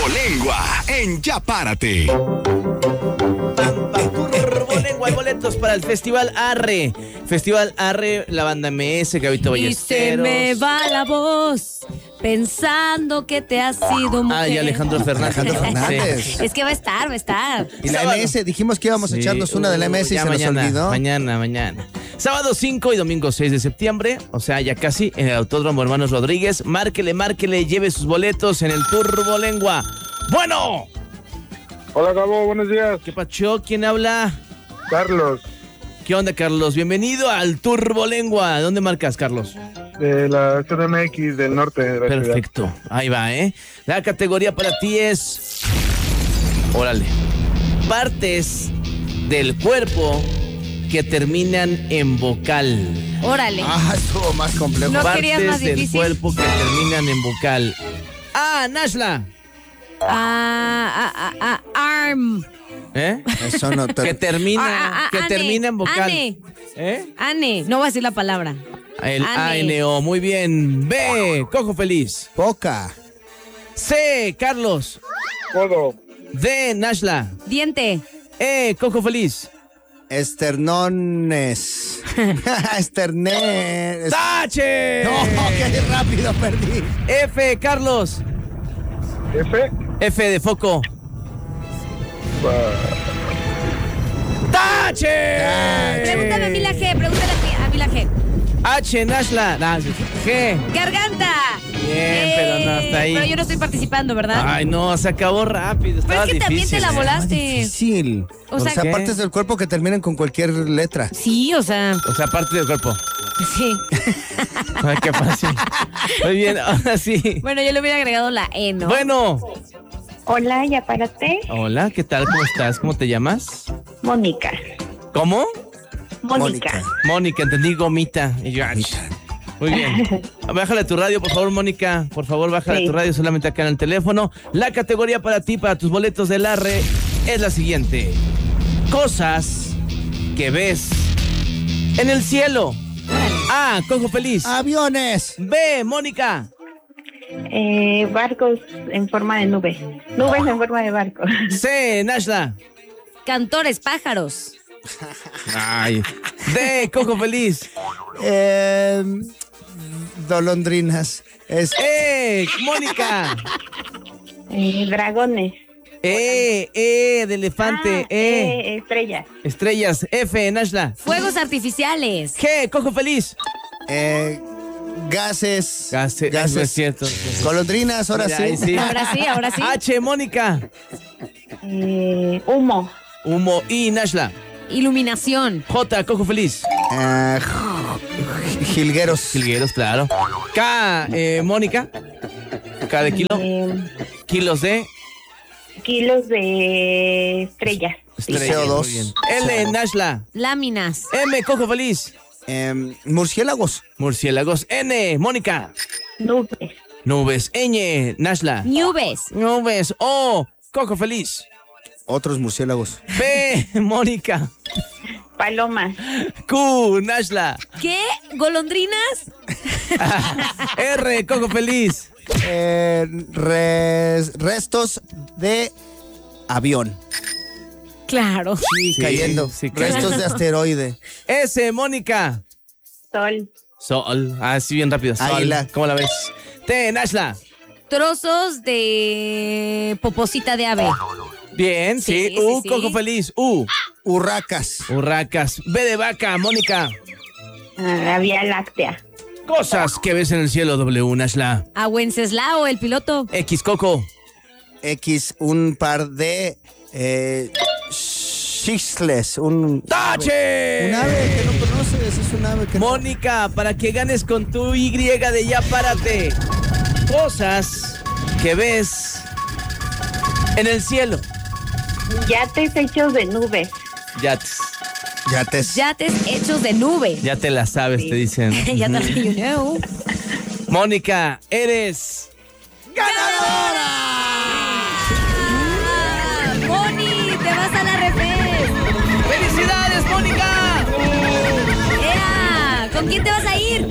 Turbolengua en Ya Párate. Turbolengua, hay boletos para el Festival Arre. Festival Arre, la banda MS, Gabito Ballesteros. Y se me va la voz pensando que te has sido mujer. Y Alejandro Fernández. Sí. Es que va a estar. Y la MS, dijimos que íbamos a echarnos una de la MS y se nos olvidó. Mañana. Sábado 5 y domingo 6 de septiembre, o sea, ya casi, en el Autódromo Hermanos Rodríguez. Márquele, lleve sus boletos en el Turbolengua. ¡Bueno! Hola, Gabo, buenos días. ¿Qué pacho? ¿Quién habla? Carlos, ¿Qué onda, Carlos? Bienvenido al Turbolengua. ¿Dónde marcas, Carlos? de la CDMX del norte de la Perfecto, ciudad. ahí va, ¿eh? La categoría para ti es... Órale. Partes del cuerpo que terminan en vocal. Órale. Estuvo más complejo. No Partes querías más del difícil. cuerpo que terminan en vocal. Nashla. Arm. ¿Eh? Eso no Que te... termina en vocal. Ane. ¿Eh? Ane. No voy a decir la palabra. El Ane. ANO, muy bien. B, Cojo Feliz. Poca. C, Carlos. Codo, D, Nashla. Diente. E, Cojo Feliz. Esternones. Esternes. ¡Tache! No, qué rápido perdí. F, Carlos. F, F de foco. ¡Tache! Pregúntame a mí la G. Pregúntale a mí la G. H, Nashla. G. Garganta. Bien, pero no, hasta ahí. Pero yo no estoy participando, ¿verdad? Ay, no, se acabó rápido. Pero Estaba es que también difícil, te la ¿eh? volaste. Difícil. O sea, ¿qué? partes del cuerpo que terminan con cualquier letra. Sí, o sea, O sea, parte del cuerpo. sí. Ay, qué fácil. Muy bien, ahora sí. Bueno, yo le hubiera agregado la E, ¿no? Bueno. Hola, ya párate. Hola, ¿qué tal? ¿Cómo estás? ¿Cómo te llamas? Mónica. ¿Cómo? Mónica. Mónica, entendí gomita. Y yo, muy bien. Bájale tu radio, por favor, Mónica. Por favor, bájale tu radio solamente acá en el teléfono. La categoría para ti, para tus boletos del Arre, es la siguiente. Cosas que ves en el cielo. A, Cojo Feliz. Aviones. B, Mónica. Barcos en forma de nube. Nubes en forma de barco. C, Nashla. Cantores, pájaros. Ay. D, Cojo Feliz. Dolondrinas. Mónica. Dragones. De elefante. Estrellas. Estrellas. F, Nashla. Fuegos artificiales. G, Cojo Feliz. Gases. Gases. Es cierto. Golondrinas, ahora Mira, sí. ahí sí. Ahora sí. H, Mónica. Humo. Humo. I, Nashla. Iluminación. J, Cojo Feliz. Jilgueros. Jilgueros, claro. K, Mónica. K de kilo. Kilos de Kilos de estrellas. estrellas. CO2. Muy bien. L, Nashla. Láminas. M, Cojo Feliz. Murciélagos. Murciélagos. N, Mónica. Nubes. Nubes. Ñ, Nashla. Nubes. Nubes. O, Cojo Feliz. Otros murciélagos. P, Mónica. Palomas. Q, Nashla. ¿Qué? ¿Golondrinas? R, Cojo Feliz. Restos de avión. Claro. Sí, cayendo. sí, claro. Restos de asteroide. S, Mónica. Sol. Sol. Sí, bien rápido. Sol. Águila. ¿Cómo la ves? T, Nashla. Trozos de poposita de ave. Bien, sí. Sí, U, sí. Cojo Feliz. U. Urracas. Urracas. B de vaca, Mónica. La Vía Láctea. Cosas que ves en el cielo, W, Nashla. A Wenceslao, el piloto. X, Coco. X, un par de xixles. ¡Tache! Un ave que no conoces, es un ave que Mónica, para que ganes con tu Y de Ya Párate. Cosas que ves en el cielo. Yates hechos de nubes. Yates. Yates. Yates hechos de nube. Ya te la sabes, te dicen. Ya te you know. Mónica, eres ganadora. Moni, te vas a la refes. ¡Felicidades, Mónica! ¡Ea! ¿Con quién te vas a ir?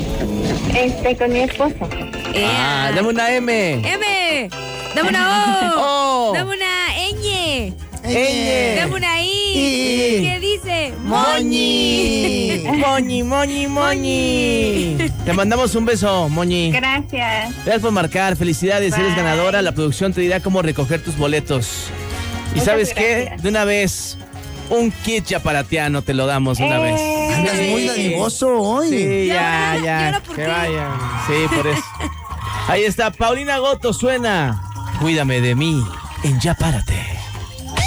Con mi esposo. ¡Ea! Dame una M. M. Dame una O. O. Dame una ñ. Ñ. Dame una I. I. ¿Qué dice? Moñi. Moñi, Moñi, Moñi. Te mandamos un beso, Moñi. Gracias. Gracias por marcar. Felicidades, Bye. eres ganadora. La producción te dirá cómo recoger tus boletos. ¿Y Muchas sabes qué? gracias. De una vez, un kit chaparatiano te lo damos de una vez. Andas muy dadivoso hoy. Sí, ¿Y ya, ahora? ya. ¿Y ahora por que qué? vayan. Sí, por eso. Ahí está, Paulina Goto suena. Cuídame de mí en Ya Párate.